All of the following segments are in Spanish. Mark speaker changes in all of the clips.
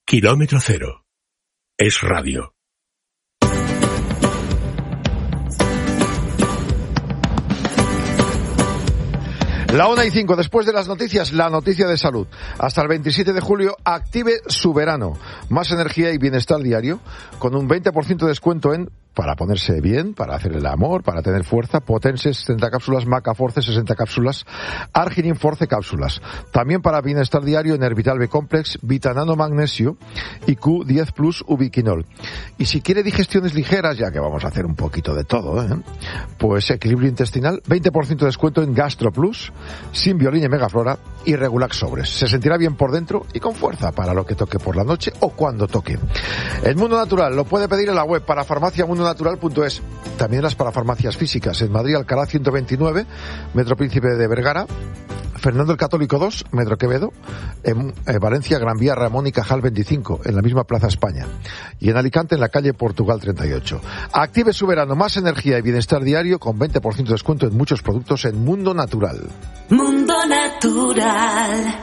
Speaker 1: Kilómetro Cero. Es radio.
Speaker 2: La 1:05, después de las noticias, la noticia de salud. Hasta el 27 de julio, active su verano. Más energía y bienestar diario, con un 20% de descuento en para ponerse bien, para hacer el amor, para tener fuerza, Potense 60 cápsulas, Maca Force 60 cápsulas, Arginin Force cápsulas. También para bienestar diario en Hervital B Complex, Vitanano Magnesio y Q10 Plus Ubiquinol. Y si quiere digestiones ligeras, ya que vamos a hacer un poquito de todo, pues equilibrio intestinal, 20% de descuento en Gastro Plus, Symbiolin y Megaflora y Regulax Sobres. Se sentirá bien por dentro y con fuerza para lo que toque por la noche o cuando toque. El Mundo Natural lo puede pedir en la web para farmaciamundonatural.es. También las parafarmacias físicas en Madrid, Alcalá 129, Metro Príncipe de Vergara, Fernando el Católico 2, Metro Quevedo, en Valencia, Gran Vía, Ramón y Cajal 25, en la misma Plaza España, y en Alicante, en la calle Portugal 38. Active su verano, más energía y bienestar diario con 20% de descuento en muchos productos en Mundo Natural.
Speaker 3: Mundo Natural.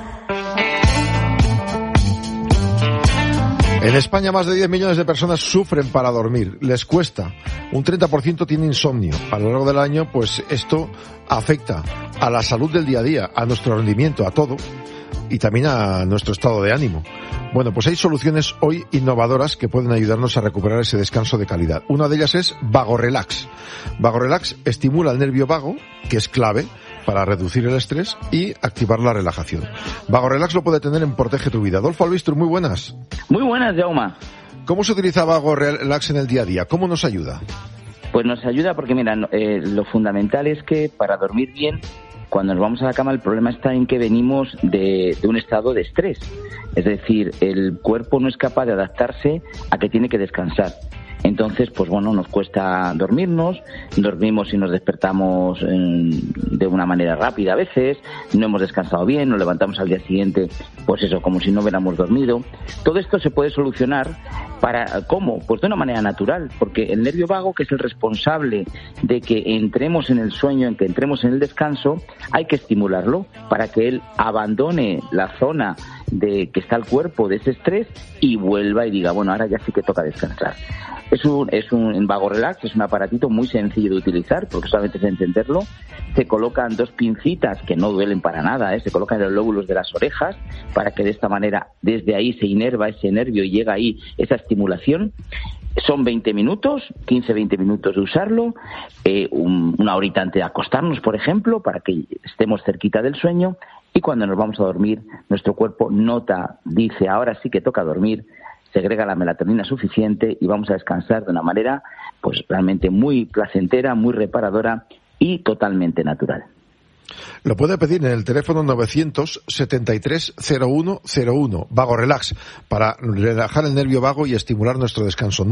Speaker 2: En España, más de 10 millones de personas sufren para dormir. Les cuesta. Un 30% tiene insomnio. A lo largo del año, pues esto afecta a la salud del día a día, a nuestro rendimiento, a todo, y también a nuestro estado de ánimo. Bueno, pues hay soluciones hoy innovadoras que pueden ayudarnos a recuperar ese descanso de calidad. Una de ellas es VagoRelax. VagoRelax estimula el nervio vago, que es clave para reducir el estrés y activar la relajación. VagoRelax lo puede tener en Protege tu Vida. Adolfo Albistur, muy buenas.
Speaker 4: Muy buenas, Jaume.
Speaker 2: ¿Cómo se utiliza VagoRelax en el día a día? ¿Cómo nos ayuda?
Speaker 4: Pues nos ayuda porque, mira, lo fundamental es que para dormir bien, cuando nos vamos a la cama, el problema está en que venimos de un estado de estrés. Es decir, el cuerpo no es capaz de adaptarse a que tiene que descansar. Entonces, pues bueno, nos cuesta dormirnos y nos despertamos de una manera rápida a veces, no hemos descansado bien, nos levantamos al día siguiente, pues eso, como si no hubiéramos dormido. Todo esto se puede solucionar ¿cómo? Pues de una manera natural, porque el nervio vago, que es el responsable de que entremos en el sueño, en que entremos en el descanso, hay que estimularlo para que él abandone la zona de que está el cuerpo de ese estrés y vuelva y diga, bueno, ahora ya sí que toca descansar. En VagoRelax es un aparatito muy sencillo de utilizar, porque solamente es encenderlo. Se colocan 2 pincitas que no duelen para nada, se colocan en los lóbulos de las orejas para que de esta manera desde ahí se inerva ese nervio y llega ahí esa estimulación. Son 20 minutos, 15-20 minutos de usarlo, una horita antes de acostarnos, por ejemplo, para que estemos cerquita del sueño, y cuando nos vamos a dormir, nuestro cuerpo dice, ahora sí que toca dormir, segrega la melatonina suficiente y vamos a descansar de una manera pues realmente muy placentera, muy reparadora y totalmente natural.
Speaker 2: Lo puede pedir en el teléfono 900-73-0101, VagoRelax, para relajar el nervio vago y estimular nuestro descanso.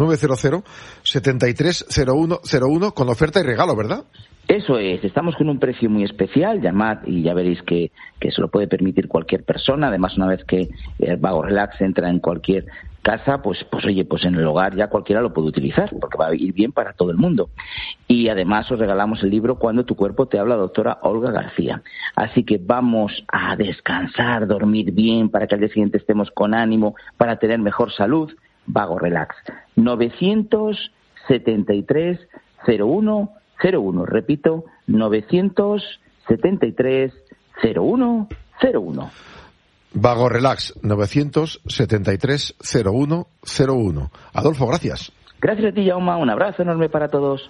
Speaker 2: 900-73-0101 con oferta y regalo, ¿verdad?
Speaker 4: Eso es, estamos con un precio muy especial, llamad y ya veréis que se lo puede permitir cualquier persona. Además, una vez que el VagoRelax entra en cualquier casa, pues en el hogar ya cualquiera lo puede utilizar, porque va a ir bien para todo el mundo. Y además os regalamos el libro Cuando tu cuerpo te habla, doctora Olga García. Así que vamos a descansar, dormir bien, para que al día siguiente estemos con ánimo, para tener mejor salud. VagoRelax. 973-0101. Repito, 973-0101.
Speaker 2: VagoRelax, 973-0101. Adolfo, gracias.
Speaker 4: Gracias a ti, Jaume. Un abrazo enorme para todos.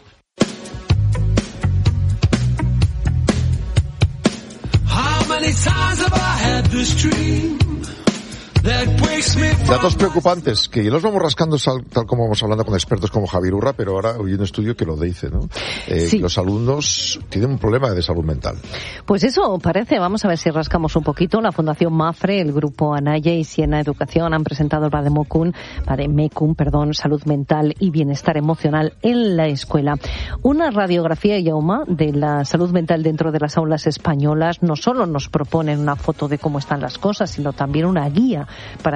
Speaker 2: Datos preocupantes que los vamos rascando tal como vamos hablando con expertos como Javier Urra, pero ahora hay un estudio que lo dice, ¿no? Sí. Los alumnos tienen un problema de salud mental.
Speaker 5: Pues eso parece. Vamos a ver si rascamos un poquito. La Fundación MAFRE, el Grupo Anaya y Siena Educación han presentado el Vademecum, salud mental y bienestar emocional en la escuela. Una radiografía, Jaume, de la salud mental dentro de las aulas españolas no solo nos proponen una foto de cómo están las cosas, sino también una guía para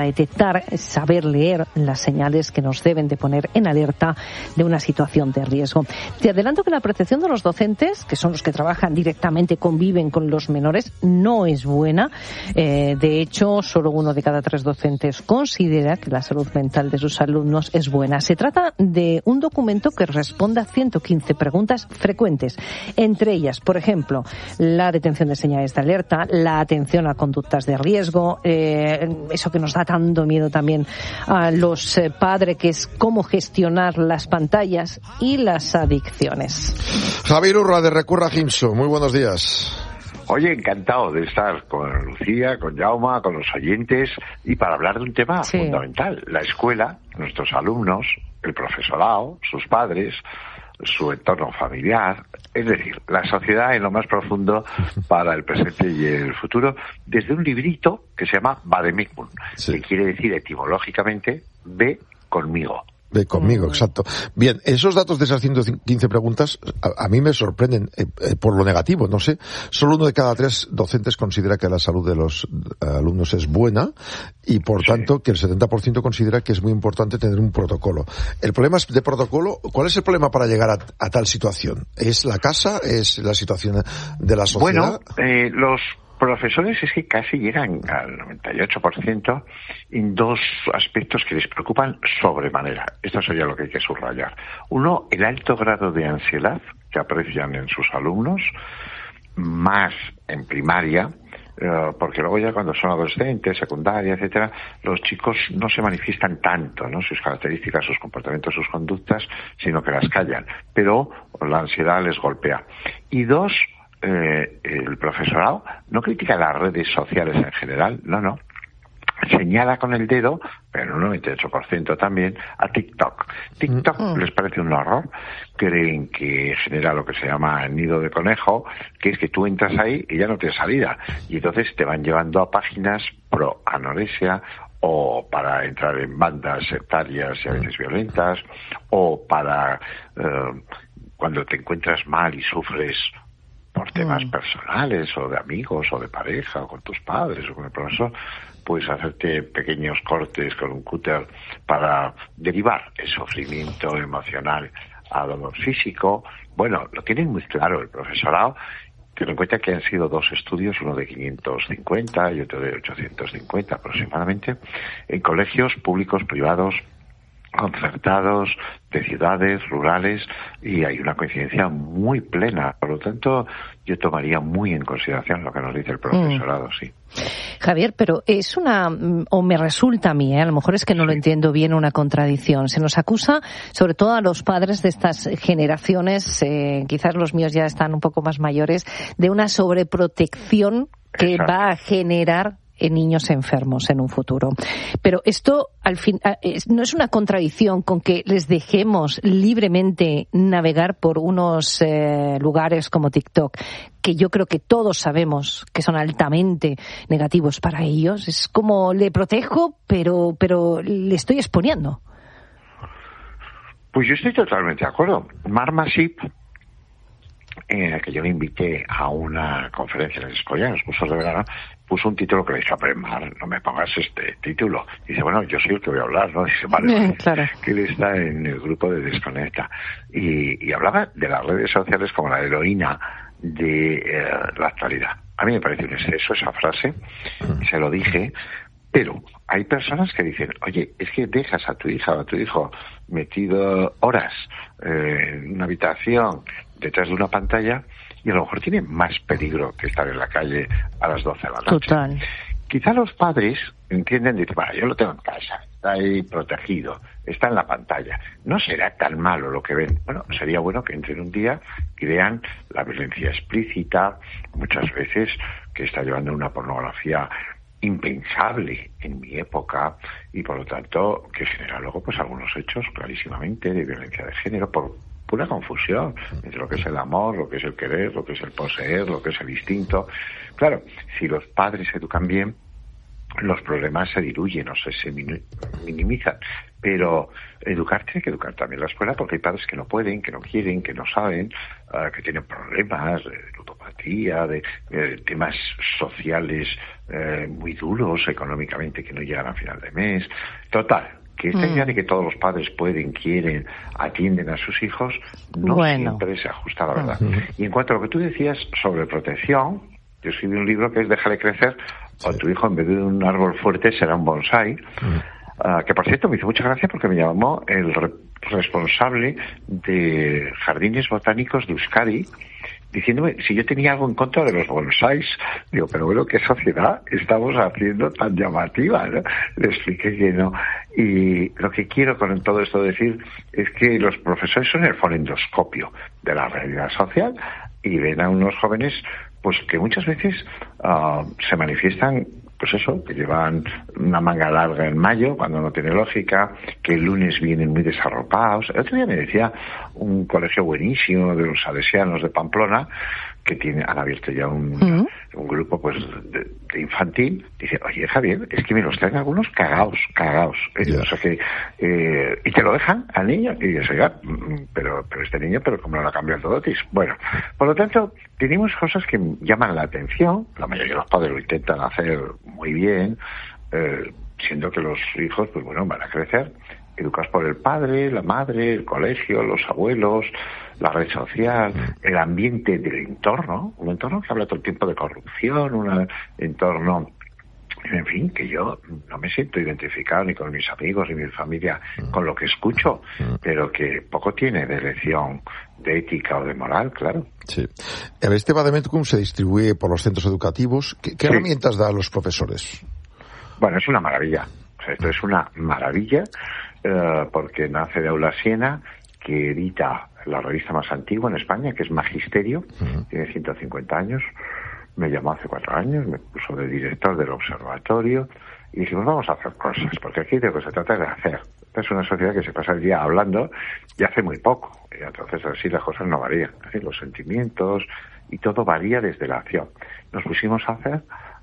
Speaker 5: detectar, saber leer las señales que nos deben de poner en alerta de una situación de riesgo. Te adelanto que la percepción de los docentes, que son los que trabajan directamente, conviven con los menores, no es buena. De hecho, solo 1 de cada 3 docentes considera que la salud mental de sus alumnos es buena. Se trata de un documento que responde a 115 preguntas frecuentes. Entre ellas, por ejemplo, la detención de señales de alerta, la atención a conductas de riesgo, eso que nos da tanto miedo también a los padres, que es cómo gestionar las pantallas y las adicciones.
Speaker 2: Javier Urra, de Recurra Gimso, muy buenos días.
Speaker 6: Oye, encantado de estar con Lucía, con Jaume, con los oyentes, y para hablar de un tema fundamental: la escuela, nuestros alumnos, el profesorado, sus padres, su entorno familiar, es decir, la sociedad en lo más profundo para el presente y el futuro, desde un librito que se llama Vademecum, que quiere decir etimológicamente ve conmigo.
Speaker 2: Ve conmigo, exacto. Bien, esos datos de esas 115 preguntas a mí me sorprenden por lo negativo, no sé. Solo 1 de cada 3 docentes considera que la salud de los alumnos es buena y, por tanto, que el 70% considera que es muy importante tener un protocolo. El problema es de protocolo. ¿Cuál es el problema para llegar a tal situación? ¿Es la casa? ¿Es la situación de la sociedad?
Speaker 6: Bueno, los profesores es que casi llegan al 98% en 2 aspectos que les preocupan sobremanera. Esto sería lo que hay que subrayar. Uno, el alto grado de ansiedad que aprecian en sus alumnos, más en primaria, porque luego ya cuando son adolescentes, secundaria, etcétera, los chicos no se manifiestan tanto, ¿no?, sus características, sus comportamientos, sus conductas, sino que las callan. Pero la ansiedad les golpea. Y 2, el profesorado no critica las redes sociales en general, no. Señala con el dedo, pero un 98% también, a TikTok. TikTok les parece un horror. Creen que genera lo que se llama nido de conejo, que es que tú entras ahí y ya no tienes salida. Y entonces te van llevando a páginas pro anorexia, o para entrar en bandas sectarias y a veces violentas, o para cuando te encuentras mal y sufres por temas personales o de amigos o de pareja o con tus padres o con el profesor, puedes hacerte pequeños cortes con un cúter para derivar el sufrimiento emocional a dolor físico. Bueno, lo tienen muy claro el profesorado. Ten en cuenta que han sido 2 estudios, uno de 550 y otro de 850 aproximadamente, en colegios públicos, privados, concertados, de ciudades, rurales, y hay una coincidencia muy plena. Por lo tanto, yo tomaría muy en consideración lo que nos dice el profesorado, sí.
Speaker 5: Javier, pero es o me resulta a mí, a lo mejor es que no lo entiendo bien, una contradicción. Se nos acusa, sobre todo a los padres de estas generaciones, quizás los míos ya están un poco más mayores, de una sobreprotección que va a generar en niños enfermos en un futuro. Pero esto, al fin, no es una contradicción con que les dejemos libremente navegar por unos lugares como TikTok, que yo creo que todos sabemos que son altamente negativos para ellos. Es como, le protejo, pero le estoy exponiendo.
Speaker 6: Pues yo estoy totalmente de acuerdo. Mark Masip, en la que yo le invité a una conferencia en el Escolla, en los cursos de verano, puso un título que le dije, Mar, no me pongas este título. Y dice, bueno, yo soy el que voy a hablar, ¿no? Dice, vale,
Speaker 5: claro,
Speaker 6: que él está en el grupo de Desconecta. Y hablaba de las redes sociales como la heroína de la actualidad. A mí me parece un exceso esa frase, se lo dije, pero hay personas que dicen, oye, es que dejas a tu hija o a tu hijo metido horas en una habitación detrás de una pantalla y a lo mejor tiene más peligro que estar en la calle a las 12 de la noche.
Speaker 5: Total.
Speaker 6: Quizá los padres entienden, dicen, bueno, yo lo tengo en casa, está ahí protegido, está en la pantalla, no será tan malo lo que ven. Bueno, sería bueno que entren un día y vean la violencia explícita, muchas veces que está llevando una pornografía impensable en mi época, y por lo tanto que genera luego pues algunos hechos clarísimamente de violencia de género por pura confusión entre lo que es el amor, lo que es el querer, lo que es el poseer, lo que es el instinto. Claro, si los padres educan bien, los problemas se diluyen o se minimizan. Pero educar tiene que educar también la escuela, porque hay padres que no pueden, que no quieren, que no saben, que tienen problemas de ludopatía, de temas sociales muy duros económicamente, que no llegan a final de mes. Total, que esta idea de que todos los padres pueden, quieren, atienden a sus hijos, no siempre se ajusta a la verdad. Y en cuanto a lo que tú decías sobre protección, yo escribí un libro que es Déjale crecer, o tu hijo en vez de un árbol fuerte será un bonsái. Que por cierto me hizo mucha gracia porque me llamó el responsable de Jardines Botánicos de Euskadi diciéndome si yo tenía algo en contra de los bonsáis. Digo, pero bueno, ¿qué sociedad estamos haciendo tan llamativa, ¿no? Le expliqué que no. Y lo que quiero con todo esto decir es que los profesores son el fonendoscopio de la realidad social y ven a unos jóvenes pues que muchas veces se manifiestan, pues eso, que llevan una manga larga en mayo, cuando no tiene lógica, que el lunes vienen muy desarropados. El otro día me decía un colegio buenísimo de los salesianos de Pamplona, que han abierto ya un grupo pues de infantil. Dice, oye, Javier, es que me los traen algunos cagaos. O sea que, y te lo dejan al niño, y dices, oiga, pero este niño, pero como no lo ha cambiado el dotis. Bueno, por lo tanto, tenemos cosas que llaman la atención. La mayoría de los padres lo intentan hacer muy bien, siendo que los hijos, pues bueno, van a crecer educados por el padre, la madre, el colegio, los abuelos, la red social, el ambiente del entorno, un entorno que habla todo el tiempo de corrupción, un entorno, en fin, que yo no me siento identificado ni con mis amigos ni mi familia con lo que escucho, pero que poco tiene de lección de ética o de moral, claro.
Speaker 2: Sí. Este Vademecum se distribuye por los centros educativos. ¿Qué herramientas da a los profesores?
Speaker 6: Bueno, es una maravilla. O sea, esto es una maravilla porque nace de Aula Siena, que edita la revista más antigua en España, que es Magisterio, tiene 150 años. Me llamó hace 4 años, me puso de director del observatorio y dijimos, vamos a hacer cosas, porque aquí de lo que se trata es de hacer. Esta es una sociedad que se pasa el día hablando y hace muy poco, y entonces así las cosas no varían, así los sentimientos y todo varía desde la acción. Nos pusimos a hacer,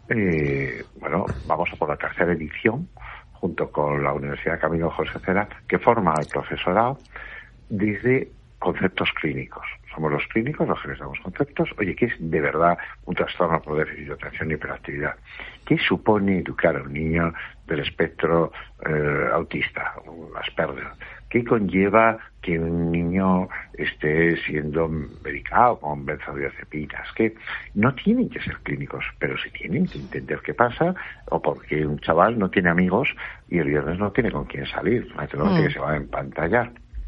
Speaker 6: bueno, vamos a por la 3ª edición, junto con la Universidad Camilo José Cela, que forma al profesorado desde conceptos clínicos. Somos los clínicos los que les damos conceptos. Oye, ¿qué es de verdad un trastorno por déficit de atención y hiperactividad? ¿Qué supone educar a un niño del espectro autista, un Asperger? ¿Qué conlleva que un niño esté siendo medicado con benzodiazepinas? Que no tienen que ser clínicos, pero sí tienen que entender qué pasa, o porque un chaval no tiene amigos y el viernes no tiene con quién salir, que se va a empantallar.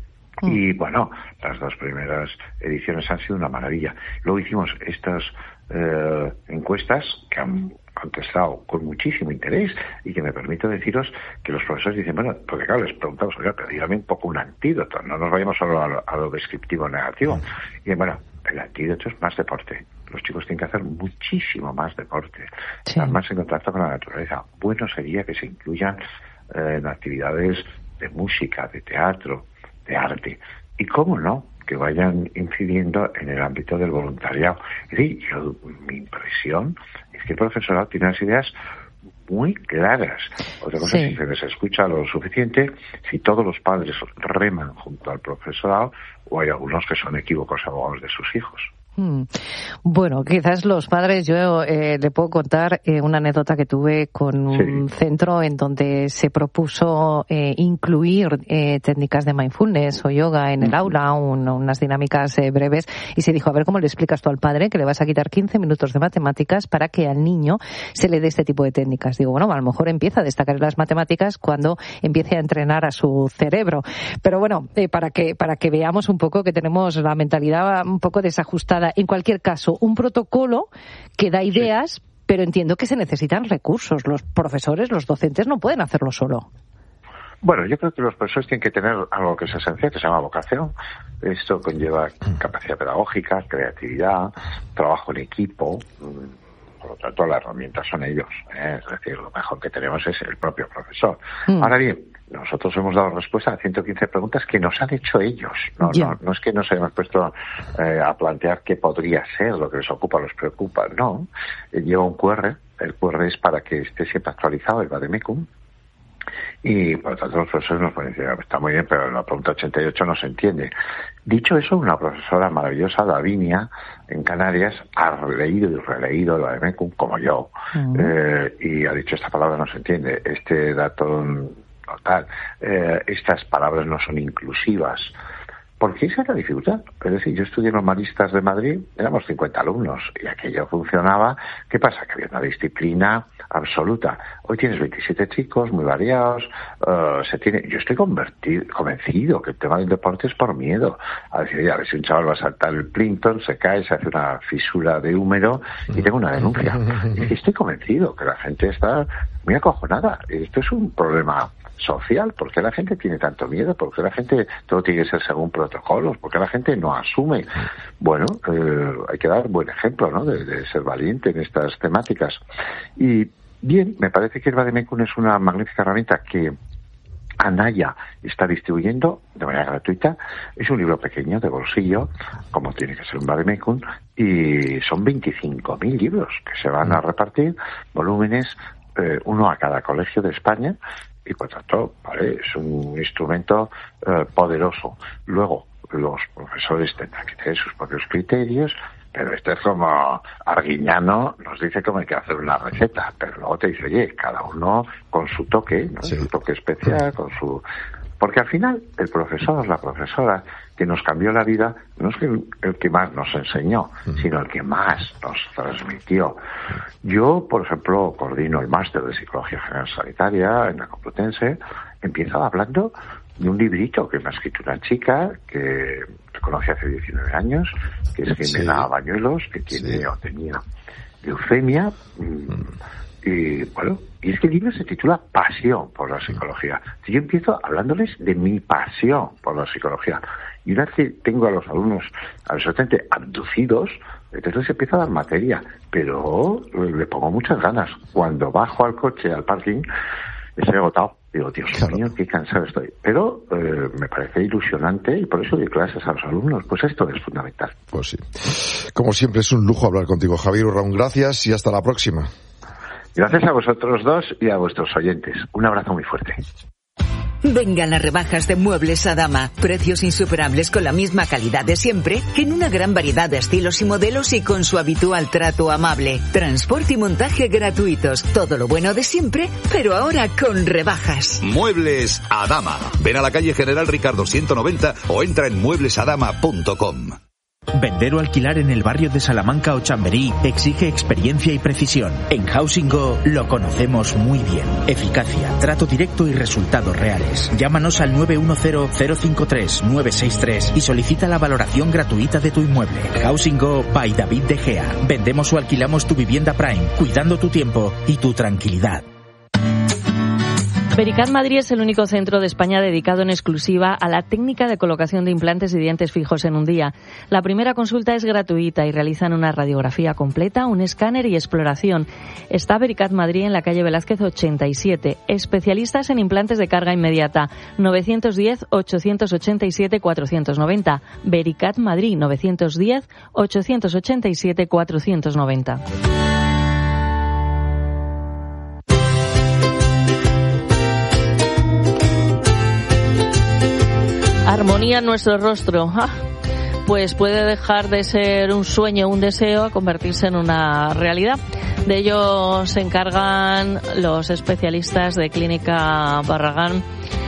Speaker 6: Y bueno, las 2 primeras ediciones han sido una maravilla. Luego hicimos estas encuestas que han contestado con muchísimo interés y que me permito deciros que los profesores dicen, bueno, porque claro, les preguntamos, oiga, pero dígame un poco un antídoto, no nos vayamos solo a lo descriptivo negativo. Y bueno, el antídoto es más deporte. Los chicos tienen que hacer muchísimo más deporte, estar más en contacto con la naturaleza. Bueno sería que se incluyan en actividades de música, de teatro, de arte, y cómo no, que vayan incidiendo en el ámbito del voluntariado. Sí, mi impresión es que el profesorado tiene unas ideas muy claras. Otra cosa es si se les escucha lo suficiente, si todos los padres reman junto al profesorado, o hay algunos que son equívocos abogados de sus hijos.
Speaker 5: Bueno, quizás los padres, yo le puedo contar una anécdota que tuve con un centro en donde se propuso incluir técnicas de mindfulness o yoga en el aula, unas dinámicas breves, y se dijo, a ver cómo le explicas tú al padre que le vas a quitar 15 minutos de matemáticas para que al niño se le dé este tipo de técnicas. Digo, bueno, a lo mejor empieza a destacar las matemáticas cuando empiece a entrenar a su cerebro. Pero bueno, para que veamos un poco que tenemos la mentalidad un poco desajustada. En cualquier caso, un protocolo que da ideas, pero entiendo que se necesitan recursos. Los profesores, los docentes no pueden hacerlo solo.
Speaker 6: Bueno, yo creo que los profesores tienen que tener algo que es esencial, que se llama vocación. Esto conlleva capacidad pedagógica, creatividad, trabajo en equipo. Por lo tanto, las herramientas son ellos. Es decir, lo mejor que tenemos es el propio profesor. Ahora bien, nosotros hemos dado respuesta a 115 preguntas que nos han hecho ellos. No es que nos hayamos puesto a plantear qué podría ser lo que les ocupa o les preocupa. No, lleva un QR. El QR es para que esté siempre actualizado el Vademecum. Y por lo tanto los profesores nos pueden decir, está muy bien, pero la pregunta 88 no se entiende. Dicho eso, una profesora maravillosa, Davinia, en Canarias, ha leído y releído el Vademecum, como yo, y ha dicho, esta palabra no se entiende, este dato no tal, estas palabras no son inclusivas. Porque esa es la dificultad. Es decir, yo estudié en los Maristas de Madrid, éramos 50 alumnos y aquello funcionaba. ¿Qué pasa? Que había una disciplina absoluta. Hoy tienes 27 chicos muy variados. Yo estoy convencido que el tema del deporte es por miedo. A decir, a ver si un chaval va a saltar el Plinton, se cae, se hace una fisura de húmero y tengo una denuncia. Y estoy convencido que la gente está muy acojonada. Esto es un problema social. ¿Por qué la gente tiene tanto miedo? ¿Por qué la gente todo tiene que ser según protocolos? ¿Por qué la gente no asume? Bueno, hay que dar buen ejemplo, ¿no? De ser valiente en estas temáticas. Y bien, me parece que el Vademecum es una magnífica herramienta que Anaya está distribuyendo de manera gratuita. Es un libro pequeño de bolsillo, como tiene que ser un Vademecum, y son 25.000 libros que se van a repartir, volúmenes, uno a cada colegio de España. Y por tanto, ¿vale? Es un instrumento poderoso. Luego, los profesores tendrán que tener sus propios criterios, pero esto es como Arguiñano nos dice cómo hay que hacer una receta, pero luego te dice, oye, cada uno con su toque, ¿no? Sí. Su toque especial, con su... Porque al final, el profesor, la profesora, que nos cambió la vida, no es el que más nos enseñó, sino el que más nos transmitió. Yo, por ejemplo, coordino el máster de Psicología General Sanitaria en la Complutense. Empiezo hablando de un librito que me ha escrito una chica que conocí hace 19 años, que es Jimena Bañuelos, que tiene o tenía leucemia. Y bueno, y es que el libro se titula Pasión por la psicología. Yo empiezo hablándoles de mi pasión por la psicología. Y una vez que tengo a los alumnos absolutamente abducidos, entonces empiezo a dar materia. Pero le pongo muchas ganas. Cuando bajo al coche, al parking, estoy agotado. Digo, Dios mío, qué cansado estoy. Pero me parece ilusionante y por eso doy clases a los alumnos. Pues esto es fundamental.
Speaker 2: Pues sí. Como siempre, es un lujo hablar contigo, Javier Urraún. Gracias y hasta la próxima.
Speaker 6: Gracias a vosotros dos y a vuestros oyentes. Un abrazo muy fuerte.
Speaker 7: Vengan las rebajas de Muebles Adama. Precios insuperables con la misma calidad de siempre, que en una gran variedad de estilos y modelos y con su habitual trato amable. Transporte y montaje gratuitos. Todo lo bueno de siempre, pero ahora con rebajas.
Speaker 8: Muebles Adama. Ven a la calle General Ricardo 190 o entra en mueblesadama.com.
Speaker 9: Vender o alquilar en el barrio de Salamanca o Chamberí exige experiencia y precisión. En Housing Go lo conocemos muy bien. Eficacia, trato directo y resultados reales. Llámanos al 910-053-963 y solicita la valoración gratuita de tu inmueble. Housing Go by David De Gea. Vendemos o alquilamos tu vivienda Prime, cuidando tu tiempo y tu tranquilidad.
Speaker 5: Vericat Madrid es el único centro de España dedicado en exclusiva a la técnica de colocación de implantes y dientes fijos en un día. La primera consulta es gratuita y realizan una radiografía completa, un escáner y exploración. Está Vericat Madrid en la calle Velázquez 87. Especialistas en implantes de carga inmediata. 910-887-490. Vericat Madrid 910-887-490. Armonía en nuestro rostro. Pues puede dejar de ser un sueño, un deseo, a convertirse en una realidad. De ello se encargan los especialistas de Clínica Barragán,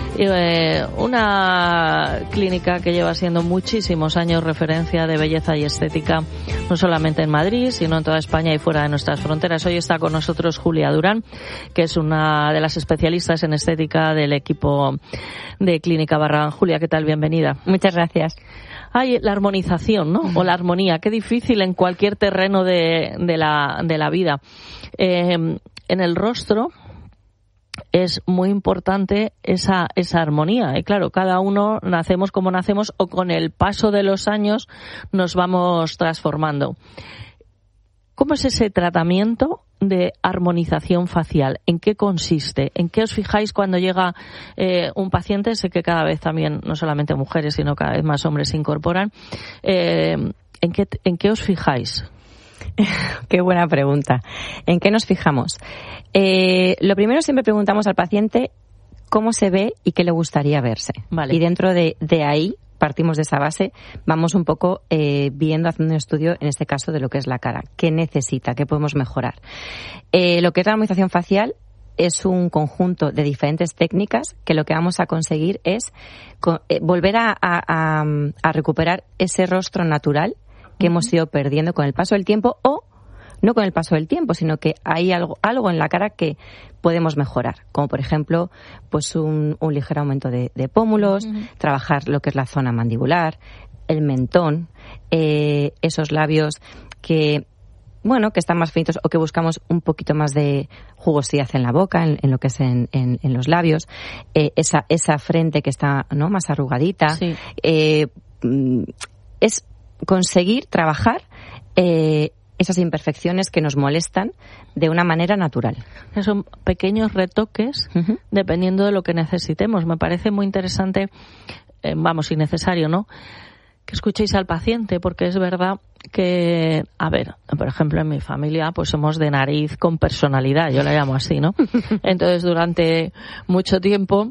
Speaker 5: una clínica que lleva siendo muchísimos años referencia de belleza y estética, no solamente en Madrid, sino en toda España y fuera de nuestras fronteras. Hoy está con nosotros Julia Durán, que es una de las especialistas en estética del equipo de Clínica Barragán. Julia, ¿qué tal? Bienvenida.
Speaker 10: Muchas gracias.
Speaker 5: Ay, la armonización, ¿no? O la armonía, qué difícil en cualquier terreno de la vida. En el rostro es muy importante esa armonía. Y claro, cada uno nacemos como nacemos o con el paso de los años nos vamos transformando.
Speaker 10: ¿Cómo es ese tratamiento de armonización facial? ¿En qué consiste? ¿En qué os fijáis cuando llega un paciente? Sé que cada vez también, no solamente mujeres, sino cada vez más hombres se incorporan. ¿En qué os fijáis?
Speaker 11: Qué buena pregunta. ¿En qué nos fijamos? Lo primero, siempre preguntamos al paciente cómo se ve y qué le gustaría verse.
Speaker 10: Vale.
Speaker 11: Y dentro de ahí, partimos de esa base, vamos un poco haciendo un estudio, en este caso, de lo que es la cara. ¿Qué necesita? ¿Qué podemos mejorar? Lo que es la armonización facial es un conjunto de diferentes técnicas que lo que vamos a conseguir es volver a recuperar ese rostro natural que hemos ido perdiendo con el paso del tiempo, o no con el paso del tiempo, sino que hay algo en la cara que podemos mejorar, como por ejemplo pues un ligero aumento de pómulos, trabajar lo que es la zona mandibular, el mentón, esos labios que están más finitos o que buscamos un poquito más de jugosidad en la boca, en lo que es en los labios, esa frente que está, ¿no?, más arrugadita.
Speaker 10: Sí.
Speaker 11: Es conseguir trabajar esas imperfecciones que nos molestan de una manera natural.
Speaker 10: Son pequeños retoques dependiendo de lo que necesitemos. Me parece muy interesante, y necesario, ¿no?, que escuchéis al paciente, porque es verdad que, por ejemplo, en mi familia pues somos de nariz con personalidad, yo la llamo así, ¿no? Entonces, durante mucho tiempo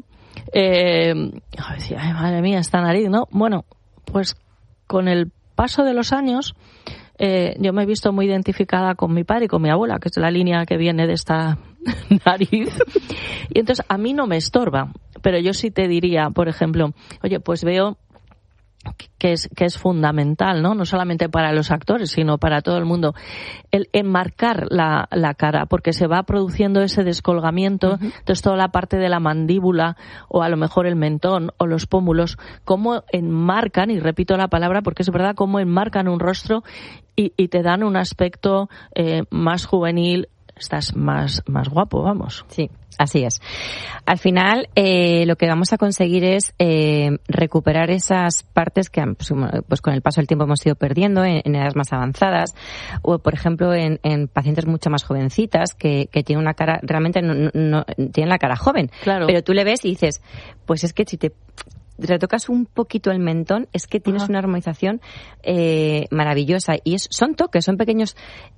Speaker 10: decía, ay, madre mía, esta nariz, ¿no? Bueno, pues con el paso de los años yo me he visto muy identificada con mi padre y con mi abuela, que es la línea que viene de esta nariz, y entonces a mí no me estorba, pero yo sí te diría, por ejemplo, oye, pues veo que es fundamental, ¿no? No solamente para los actores, sino para todo el mundo, el enmarcar la cara, porque se va produciendo ese descolgamiento. Entonces toda la parte de la mandíbula, o a lo mejor el mentón o los pómulos, cómo enmarcan, y repito la palabra porque es verdad, cómo enmarcan un rostro y te dan un aspecto más juvenil. Estás más guapo, vamos.
Speaker 11: Sí, así es. Al final, lo que vamos a conseguir es recuperar esas partes que pues con el paso del tiempo hemos ido perdiendo en edades más avanzadas, o por ejemplo en pacientes mucho más jovencitas que tienen una cara, realmente no tienen la cara joven.
Speaker 10: Claro.
Speaker 11: Pero tú le ves y dices, pues es que si te retocas un poquito el mentón, es que tienes una armonización maravillosa. Y son toques, son pequeños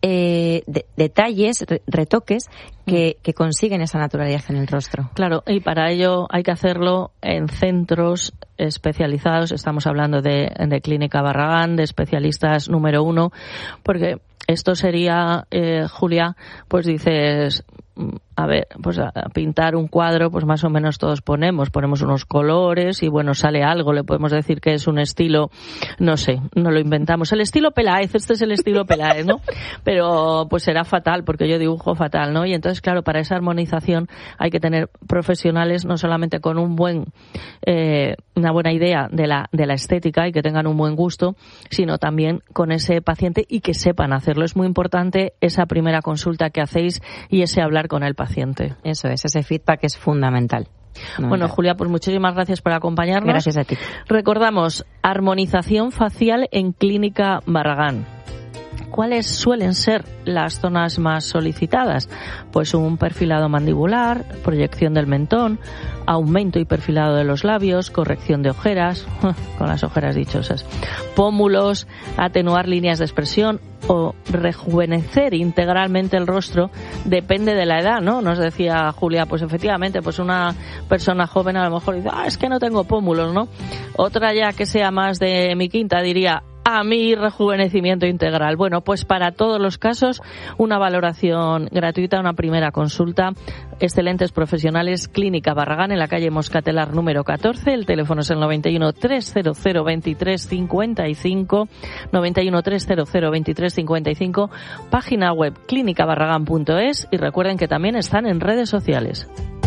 Speaker 11: detalles, retoques que consiguen esa naturalidad en el rostro.
Speaker 10: Claro, y para ello hay que hacerlo en centros especializados. Estamos hablando de Clínica Barragán, de especialistas número 1, porque esto sería, Julia, pues dices, pues a pintar un cuadro, pues más o menos todos ponemos unos colores y bueno, sale algo, le podemos decir que es un estilo, no sé, no lo inventamos. El estilo Peláez, este es el estilo Peláez, ¿no? Pero pues será fatal, porque yo dibujo fatal, ¿no? Y entonces, claro, para esa armonización hay que tener profesionales no solamente con una buena idea de la estética y que tengan un buen gusto, sino también con ese paciente y que sepan hacerlo. Es muy importante esa primera consulta que hacéis y ese hablar con el paciente.
Speaker 11: Eso es, ese feedback es fundamental.
Speaker 10: Bueno, Julia, pues muchísimas gracias por acompañarnos.
Speaker 11: Gracias a ti.
Speaker 10: Recordamos, armonización facial en Clínica Barragán. ¿Cuáles suelen ser las zonas más solicitadas? Pues un perfilado mandibular, proyección del mentón, aumento y perfilado de los labios, corrección de ojeras, con las ojeras dichosas, pómulos, atenuar líneas de expresión o rejuvenecer integralmente el rostro, depende de la edad, ¿no? Nos decía Julia, pues efectivamente, pues una persona joven a lo mejor dice, es que no tengo pómulos, ¿no? Otra ya que sea más de mi quinta diría, a mí rejuvenecimiento integral. Bueno, pues para todos los casos, una valoración gratuita, una primera consulta. Excelentes profesionales, Clínica Barragán, en la calle Moscatelar número 14. El teléfono es el 91 300 23 55, 91 300 23 55, página web clínicabarragán.es, y recuerden que también están en redes sociales.